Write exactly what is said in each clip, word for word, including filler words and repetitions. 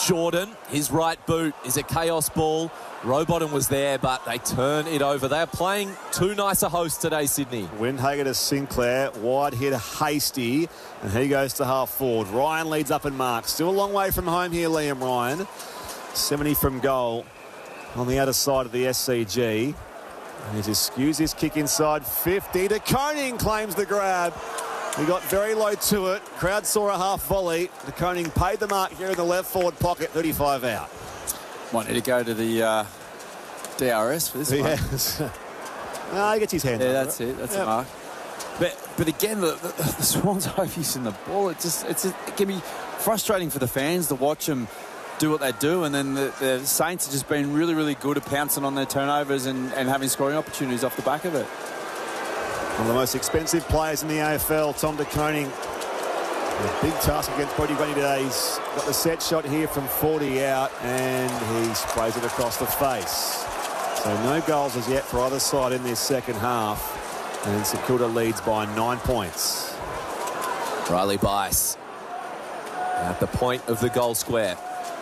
Jordan, his right boot is a chaos ball. Rowbottom was there, but they turn it over. They're playing two nicer hosts today, Sydney. Windhager to Sinclair, wide hit Hasty, and he goes to half forward. Ryan leads up and marks. Still a long way from home here, Liam Ryan. seventy from goal on the other side of the S C G. And he just skews his kick inside fifty. De Koning claims the grab. He got very low to it. Crowd saw a half volley. De Koning paid the mark here in the left forward pocket. thirty-five out. Might need to go to the uh, D R S for this one. Yes. No, he gets his hand. Yeah, that's it. it. That's yep. the mark. But but again, the, the, the Swans overusing the ball. It just it's it can be frustrating for the fans to watch them do what they do, and then the, the Saints have just been really, really good at pouncing on their turnovers and, and having scoring opportunities off the back of it. One of the most expensive players in the A F L, Tom De Koning. A big task against Brodie Grundy today. He's got the set shot here from forty out, and he sprays it across the face. So no goals as yet for either side in this second half, and St Kilda leads by nine points. Riley Bice at the point of the goal square.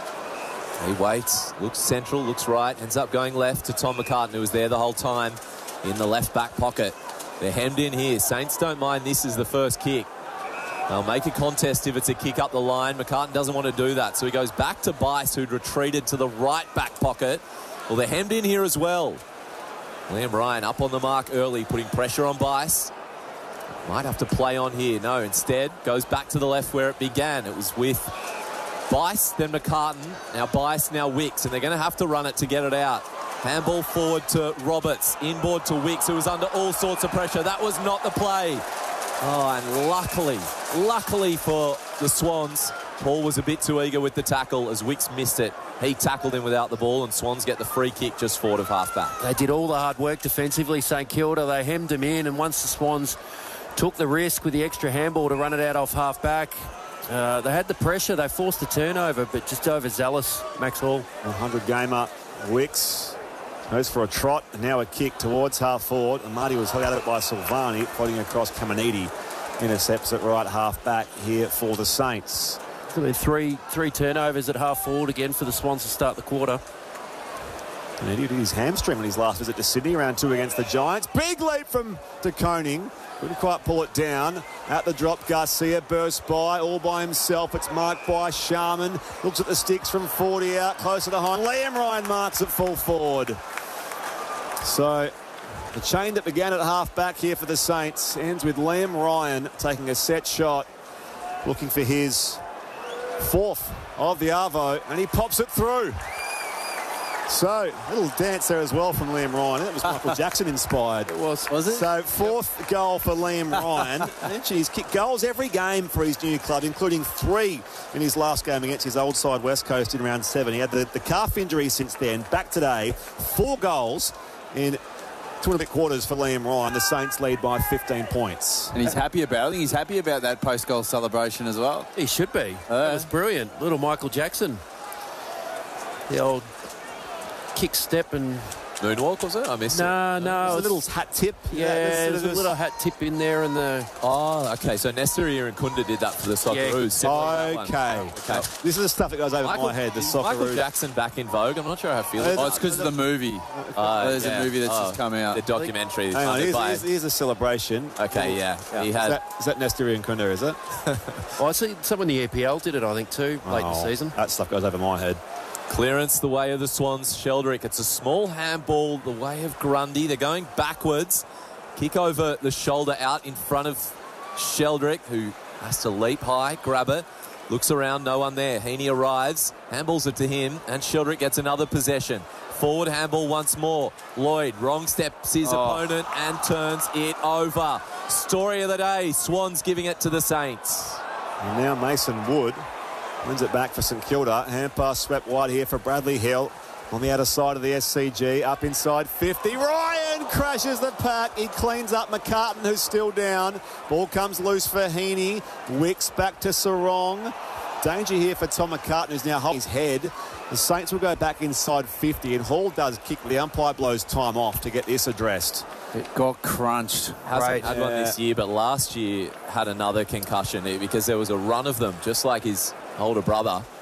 He waits, looks central, looks right, ends up going left to Tom McCartan, who was there the whole time in the left back pocket. They're hemmed in here. Saints don't mind this is the first kick. They'll make a contest if it's a kick up the line. McCartan doesn't want to do that, so he goes back to Bice, who'd retreated to the right back pocket. Well, they're hemmed in here as well. Liam Ryan up on the mark early, putting pressure on Bice. Might have to play on here. No, instead goes back to the left where it began. It was with Bice, then McCartan. Now Bice, now Wicks, and they're going to have to run it to get it out. Handball forward to Roberts, inboard to Wicks, who was under all sorts of pressure. That was not the play. Oh, and luckily, luckily for the Swans, Paul was a bit too eager with the tackle as Wicks missed it. He tackled him without the ball, and Swans get the free kick just forward of half-back. They did all the hard work defensively, St Kilda. They hemmed him in, and once the Swans took the risk with the extra handball to run it out off half-back, uh, they had the pressure. They forced the turnover, but just overzealous, Max Hall. one hundred gamer, Wicks goes for a trot, and now a kick towards half-forward. And Marty was held out of it by Silvani, fighting across Caminiti. Intercepts it right half-back here for the Saints. I mean, three three turnovers at half forward again for the Swans to start the quarter. And he did his hamstring on his last visit to Sydney, round two against the Giants. Big leap from De Koning. Couldn't quite pull it down. At the drop, Garcia bursts by, all by himself. It's marked by Sharman. Looks at the sticks from forty out, closer to home. Liam Ryan marks at full forward. So the chain that began at half-back here for the Saints ends with Liam Ryan taking a set shot, looking for his fourth of the Arvo, and he pops it through. So, a little dance there as well from Liam Ryan. It was Michael Jackson inspired. It was, was it? So, fourth yep. goal for Liam Ryan. Actually, he's kicked goals every game for his new club, including three in his last game against his old side, West Coast, in round seven. He had the, the calf injury since then. Back today, four goals in two and a bit quarters for Liam Ryan. The Saints lead by fifteen points. And he's happy about it. I think he's happy about that post-goal celebration as well. He should be. Uh, that was brilliant. Little Michael Jackson. The old kick step and moonwalk, was it? I missed no, it. No, no. There's a little hat tip. Yeah, yeah there's, there's a little hat tip in there. And the oh, okay. So Nestaria and Kunda did that for the Socceroos. Yeah. Okay. okay. This is the stuff that goes over Michael, my head, the Socceroos. Michael Jackson back in vogue. I'm not sure how I feel. Oh, it's because of the movie. Uh, There's yeah. a movie that's oh, just come out. The documentary. Hang on, here's, here's, here's a celebration. Okay, yeah. yeah. He had... Is that, is that Nestaria and Kunda, is it? oh, I see someone in the E P L did it, I think, too, late oh, in the season. That stuff goes over my head. Clearance the way of the Swans. Sheldrick. It's a small handball the way of Grundy. They're going backwards. Kick over the shoulder out in front of Sheldrick, who has to leap high, grab it. Looks around, no one there. Heaney arrives, handballs it to him, and Sheldrick gets another possession. Forward handball once more. Lloyd wrong steps his oh. opponent and turns it over. Story of the day. Swans giving it to the Saints. And now Mason Wood wins it back for St Kilda. Hand pass swept wide here for Bradley Hill. On the outer side of the S C G, up inside fifty. Ryan crashes the pack. He cleans up McCartan, who's still down. Ball comes loose for Heaney. Wicks back to Sarong. Danger here for Tom McCartan, who's now holding his head. The Saints will go back inside fifty, and Hall does kick, but the umpire blows time off to get this addressed. It got crunched. Hasn't right. had yeah. one this year, but last year had another concussion because there was a run of them, just like his older brother.